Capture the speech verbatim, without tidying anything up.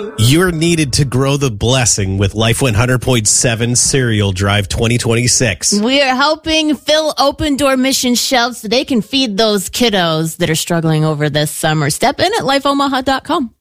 You're needed to grow the blessing with Life one hundred point seven Cereal Drive twenty twenty-six. We are helping fill Open Door Mission shelves so they can feed those kiddos that are struggling over this summer. Step in at life omaha dot com.